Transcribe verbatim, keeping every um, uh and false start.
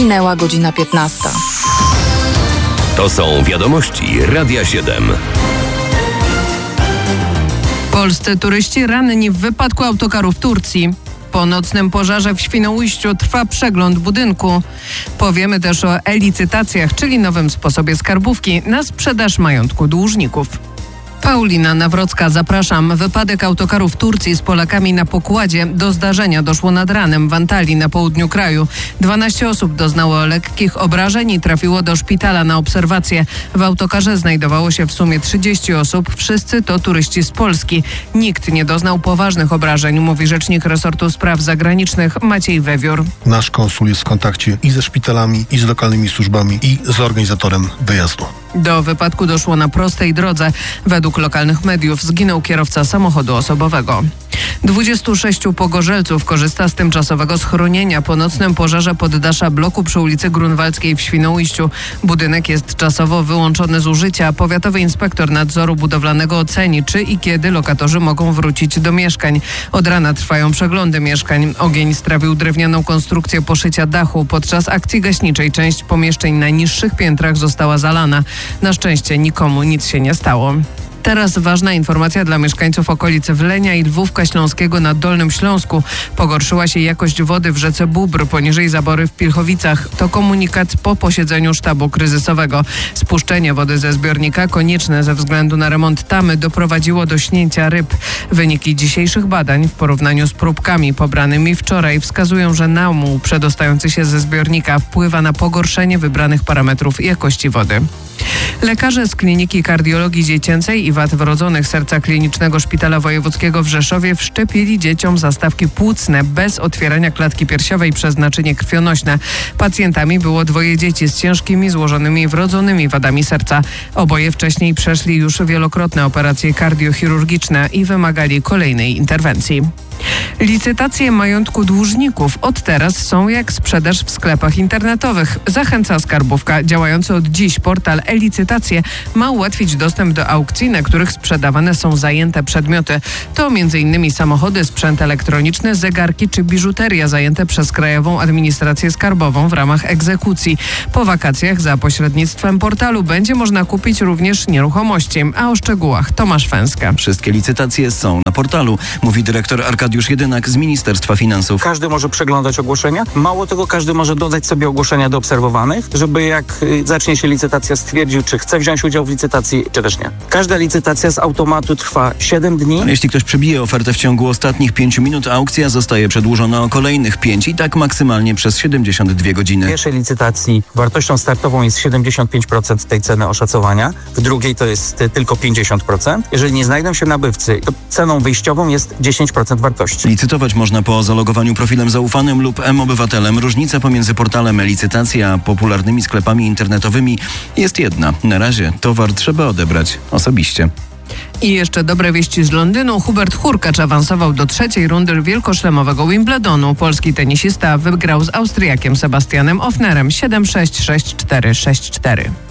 Minęła godzina piętnasta. To są wiadomości Radia siedem. Polscy turyści ranni w wypadku autokaru w Turcji. Po nocnym pożarze w Świnoujściu trwa przegląd budynku. Powiemy też o e-licytacjach, czyli nowym sposobie skarbówki na sprzedaż majątku dłużników. Paulina Nawrocka, zapraszam. Wypadek autokaru w Turcji z Polakami na pokładzie. Do zdarzenia doszło nad ranem w Antalii na południu kraju. dwanaście osób doznało lekkich obrażeń i trafiło do szpitala na obserwację. W autokarze znajdowało się w sumie trzydzieści osób. Wszyscy to turyści z Polski. Nikt nie doznał poważnych obrażeń, mówi rzecznik resortu spraw zagranicznych Maciej Wewiór. Nasz konsul jest w kontakcie i ze szpitalami, i z lokalnymi służbami, i z organizatorem wyjazdu. Do wypadku doszło na prostej drodze. Według lokalnych mediów zginął kierowca samochodu osobowego. dwudziestu sześciu pogorzelców korzysta z tymczasowego schronienia po nocnym pożarze poddasza bloku przy ulicy Grunwaldzkiej w Świnoujściu. Budynek jest czasowo wyłączony z użycia. Powiatowy inspektor nadzoru budowlanego oceni, czy i kiedy lokatorzy mogą wrócić do mieszkań. Od rana trwają przeglądy mieszkań. Ogień strawił drewnianą konstrukcję poszycia dachu. Podczas akcji gaśniczej część pomieszczeń na niższych piętrach została zalana. Na szczęście nikomu nic się nie stało. Teraz ważna informacja dla mieszkańców okolic Wlenia i Lwówka Śląskiego na Dolnym Śląsku. Pogorszyła się jakość wody w rzece Bóbr poniżej Zabory w Pilchowicach. To komunikat po posiedzeniu sztabu kryzysowego. Spuszczenie wody ze zbiornika konieczne ze względu na remont tamy doprowadziło do śnięcia ryb. Wyniki dzisiejszych badań w porównaniu z próbkami pobranymi wczoraj wskazują, że namuł przedostający się ze zbiornika wpływa na pogorszenie wybranych parametrów jakości wody. Lekarze z Kliniki Kardiologii Dziecięcej i Wad Wrodzonych Serca Klinicznego Szpitala Wojewódzkiego w Rzeszowie wszczepili dzieciom zastawki płucne bez otwierania klatki piersiowej przez naczynie krwionośne. Pacjentami było dwoje dzieci z ciężkimi, złożonymi wrodzonymi wadami serca. Oboje wcześniej przeszli już wielokrotne operacje kardiochirurgiczne i wymagali kolejnej interwencji. Licytacje majątku dłużników od teraz są jak sprzedaż w sklepach internetowych. Zachęca skarbówka. Działający od dziś portal e-licytacje ma ułatwić dostęp do aukcji, na których sprzedawane są zajęte przedmioty. To m.in. samochody, sprzęt elektroniczny, zegarki czy biżuteria zajęte przez Krajową Administrację Skarbową w ramach egzekucji. Po wakacjach za pośrednictwem portalu będzie można kupić również nieruchomości. A o szczegółach Tomasz Fęska. Wszystkie licytacje są na portalu, mówi dyrektor Arkadiusz Jedynak z Ministerstwa Finansów. Każdy może przeglądać ogłoszenia. Mało tego, każdy może dodać sobie ogłoszenia do obserwowanych, żeby jak zacznie się licytacja stwierdził, czy chce wziąć udział w licytacji, czy też nie. Każda licytacja z automatu trwa siedem dni. Jeśli ktoś przebije ofertę w ciągu ostatnich pięciu minut, aukcja zostaje przedłużona o kolejnych pięć i tak maksymalnie przez siedemdziesiąt dwie godziny. W pierwszej licytacji wartością startową jest siedemdziesiąt pięć procent tej ceny oszacowania. W drugiej to jest tylko pięćdziesiąt procent. Jeżeli nie znajdą się nabywcy, to ceną wyjściową jest dziesięć procent wartości. Licytować można po zalogowaniu profilem zaufanym lub m-obywatelem. Różnica pomiędzy portalem e-licytacja a popularnymi sklepami internetowymi jest jedna. Na razie towar trzeba odebrać osobiście. I jeszcze dobre wieści z Londynu. Hubert Hurkacz awansował do trzeciej rundy wielkoszlemowego Wimbledonu. Polski tenisista wygrał z Austriakiem Sebastianem Ofnerem siedem sześć, sześć cztery, sześć cztery.